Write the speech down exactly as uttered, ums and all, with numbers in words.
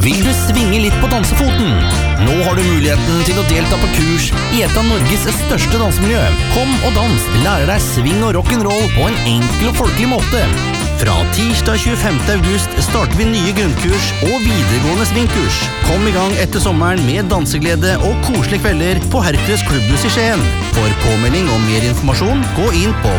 Vil du svinge litt på dansefoten? Nå har du muligheten til å delta på kurs i et av Norges største dansemiljø. Kom og dans, lære deg swing og rock'n'roll på en enkel og folkelig måte. Fra tirsdag tjuefemte august starter vi nye grunnkurs og videregående svingkurs. Kom i gang etter sommeren med danseglede og koselige kvelder på Hercules Klubbhus i Skien. For påmelding og mer informasjon, gå inn på